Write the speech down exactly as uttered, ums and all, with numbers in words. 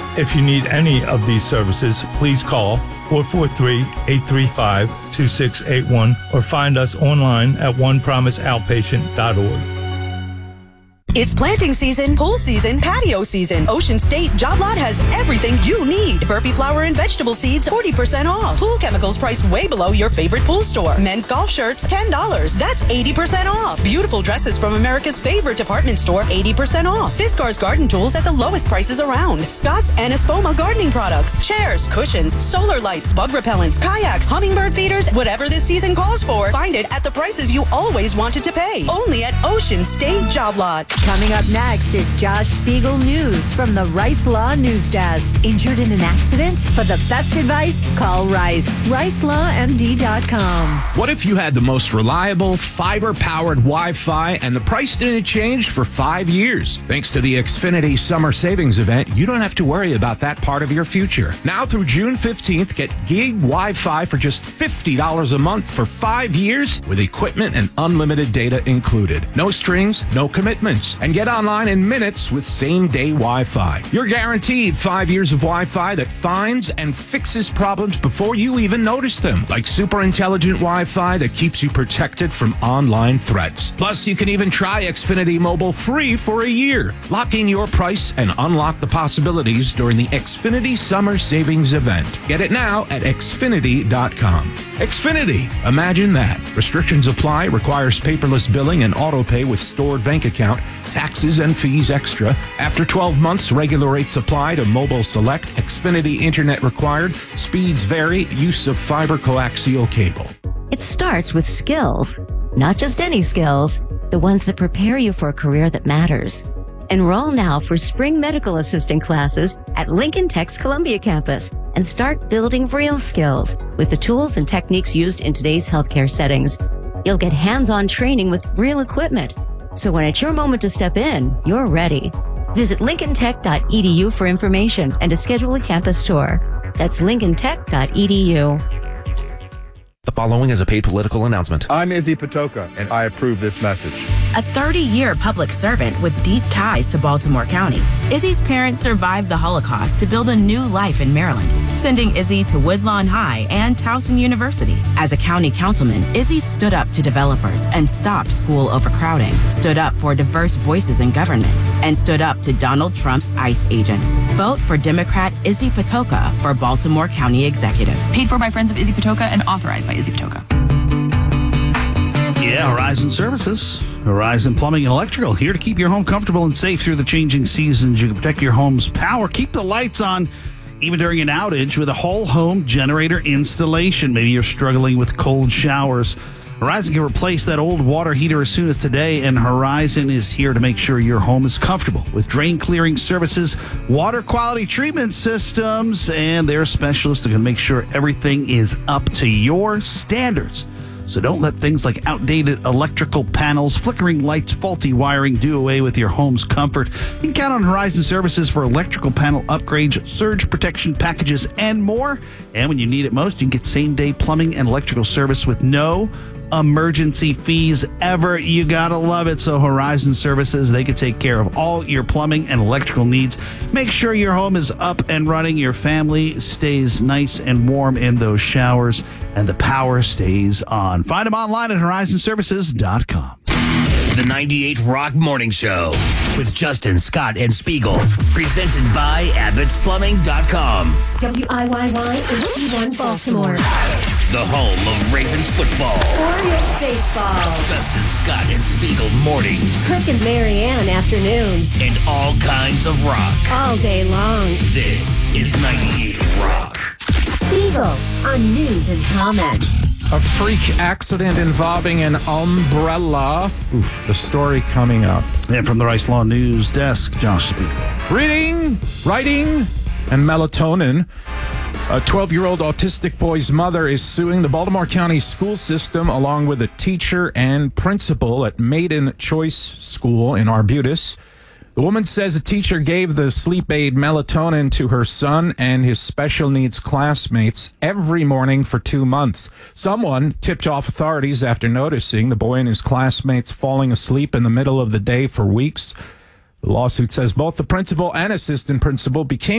If you need any of these services, please call four four three, eight three five, two six eight one or find us online at one promise outpatient dot org. It's planting season, pool season, patio season. Ocean State Job Lot has everything you need. Burpee flower and vegetable seeds, forty percent off. Pool chemicals priced way below your favorite pool store. Men's golf shirts, ten dollars. That's eighty percent off. Beautiful dresses from America's favorite department store, eighty percent off. Fiskars garden tools at the lowest prices around. Scott's and Espoma gardening products, chairs, cushions, solar lights, bug repellents, kayaks, hummingbird feeders, whatever this season calls for. Find it at the prices you always wanted to pay. Only at Ocean State Job Lot. Coming up next is Josh Spiegel News from the Rice Law News Desk. Injured in an accident? For the best advice, call Rice. rice law m d dot com. What if you had the most reliable, fiber-powered Wi-Fi and the price didn't change for five years? Thanks to the Xfinity Summer Savings Event, you don't have to worry about that part of your future. Now through June fifteenth, get gig Wi-Fi for just fifty dollars a month for five years with equipment and unlimited data included. No strings, no commitments. And get online in minutes with same-day Wi-Fi. You're guaranteed five years of Wi-Fi that finds and fixes problems before you even notice them, like super intelligent Wi-Fi that keeps you protected from online threats. Plus, you can even try Xfinity Mobile free for a year. Lock in your price and unlock the possibilities during the Xfinity Summer Savings Event. Get it now at xfinity dot com. Xfinity, imagine that. Restrictions apply, requires paperless billing and auto pay with stored bank account. Taxes and fees extra. After twelve months, regular rates apply to mobile select. Xfinity Internet required. Speeds vary. Use of fiber coaxial cable. It starts with skills. Not just any skills, the ones that prepare you for a career that matters. Enroll now for spring medical assistant classes at Lincoln Tech's Columbia campus and start building real skills with the tools and techniques used in today's healthcare settings. You'll get hands-on training with real equipment. So when it's your moment to step in, you're ready. Visit lincoln tech dot e d u for information and to schedule a campus tour. That's lincoln tech dot e d u. The following is a paid political announcement. I'm Izzy Patoka, and I approve this message. A thirty-year public servant with deep ties to Baltimore County, Izzy's parents survived the Holocaust to build a new life in Maryland, sending Izzy to Woodlawn High and Towson University. As a county councilman, Izzy stood up to developers and stopped school overcrowding, stood up for diverse voices in government, and stood up to Donald Trump's ICE agents. Vote for Democrat Izzy Patoka for Baltimore County Executive. Paid for by Friends of Izzy Patoka and authorized by Izzy Patoka. Yeah, Horizon Services, Horizon Plumbing and Electrical, here to keep your home comfortable and safe through the changing seasons. You can protect your home's power, keep the lights on, even during an outage with a whole home generator installation. Maybe you're struggling with cold showers. Horizon can replace that old water heater as soon as today, and Horizon is here to make sure your home is comfortable with drain clearing services, water quality treatment systems, and their specialists are going to make sure everything is up to your standards. So don't let things like outdated electrical panels, flickering lights, faulty wiring do away with your home's comfort. You can count on Horizon Services for electrical panel upgrades, surge protection packages, and more. And when you need it most, you can get same-day plumbing and electrical service with no emergency fees ever. You gotta love it. So Horizon Services, they can take care of all your plumbing and electrical needs. Make sure your home is up and running, your family stays nice and warm in those showers, and the power stays on. Find them online at horizon services dot com. The ninety-eight Rock Morning Show with Justin, Scott, and Spiegel. Presented by Abbott's Plumbing dot com. W I Y Y H D one Baltimore. The home of Ravens football. Orioles baseball. Justin, Scott, and Spiegel mornings. Kirk and Marianne afternoons. And all kinds of rock. All day long. This is ninety-eight Rock. Spiegel on news and comment. A freak accident involving an umbrella. Oof, the story coming up. And from the Rice Law News Desk, Josh Spiegel. Reading, writing, and melatonin. A twelve-year-old autistic boy's mother is suing the Baltimore County school system along with a teacher and principal at Maiden Choice School in Arbutus. The woman says a teacher gave the sleep aid melatonin to her son and his special needs classmates every morning for two months. Someone tipped off authorities after noticing the boy and his classmates falling asleep in the middle of the day for weeks. The lawsuit says both the principal and assistant principal became